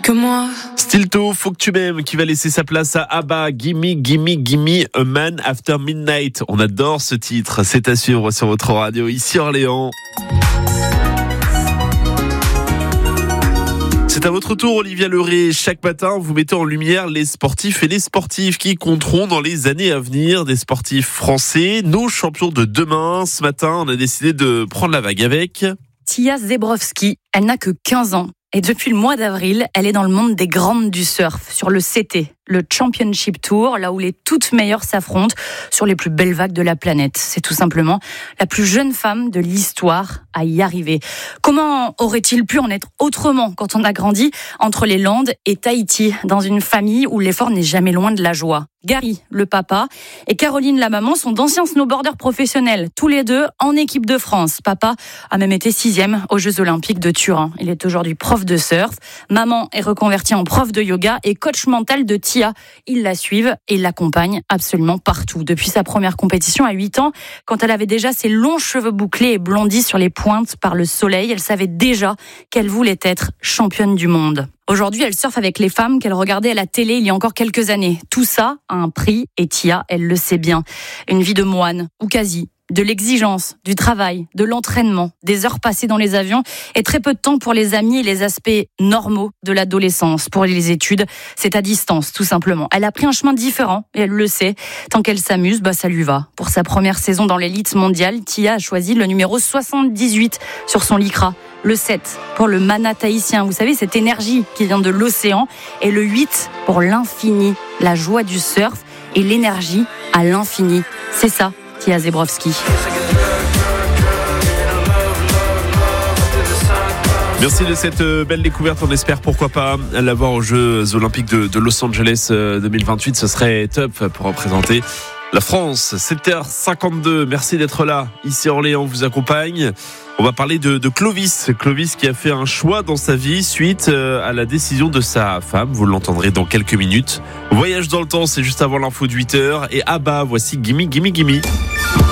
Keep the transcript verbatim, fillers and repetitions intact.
que moi. Stilto, Faut que tu m'aimes, qui va laisser sa place à Abba, Gimme, Gimme, Gimme, A Man After Midnight. On adore ce titre, c'est à suivre sur votre radio, ici Orléans. C'est à votre tour, Olivia Leray. Chaque matin, vous mettez en lumière les sportifs et les sportives qui compteront dans les années à venir. Des sportifs français, nos champions de demain. Ce matin, on a décidé de prendre la vague avec Tia Zebrowski. Elle n'a que quinze ans. Et depuis le mois d'avril, elle est dans le monde des grandes du surf, sur le C T, le Championship Tour, là où les toutes meilleures s'affrontent sur les plus belles vagues de la planète. C'est tout simplement la plus jeune femme de l'histoire à y arriver. Comment aurait-il pu en être autrement quand on a grandi entre les Landes et Tahiti, dans une famille où l'effort n'est jamais loin de la joie? Gary, le papa, et Caroline, la maman, sont d'anciens snowboarders professionnels, tous les deux en équipe de France. Papa a même été sixième aux Jeux Olympiques de Turin. Il est aujourd'hui prof de surf. Maman est reconvertie en prof de yoga et coach mental de Tia. Ils la suivent et l'accompagnent absolument partout. Depuis sa première compétition à huit ans, quand elle avait déjà ses longs cheveux bouclés et blondis sur les pointes par le soleil, elle savait déjà qu'elle voulait être championne du monde. Aujourd'hui, elle surfe avec les femmes qu'elle regardait à la télé il y a encore quelques années. Tout ça a un prix et Tia, elle le sait bien. Une vie de moine, ou quasi. De l'exigence, du travail, de l'entraînement, des heures passées dans les avions et très peu de temps pour les amis et les aspects normaux de l'adolescence. Pour les études, c'est à distance, tout simplement. Elle a pris un chemin différent et elle le sait. Tant qu'elle s'amuse, bah ça lui va. Pour sa première saison dans l'élite mondiale, Tia a choisi le numéro soixante-dix-huit sur son lycra. Le sept pour le mana tahitien, vous savez, cette énergie qui vient de l'océan. Et le huit pour l'infini, la joie du surf et l'énergie à l'infini. C'est ça, Tia Zebrowski. Merci de cette belle découverte. On espère pourquoi pas l'avoir aux Jeux Olympiques de, de Los Angeles deux mille vingt-huit. Ce serait top pour représenter la France. sept heures cinquante-deux. Merci d'être là. Ici Orléans vous accompagne. On va parler de, de Clovis. Clovis qui a fait un choix dans sa vie suite à la décision de sa femme. Vous l'entendrez dans quelques minutes. Voyage dans le temps, c'est juste avant l'info de huit heures. Et Abba, voici Gimme, Gimme, Gimme.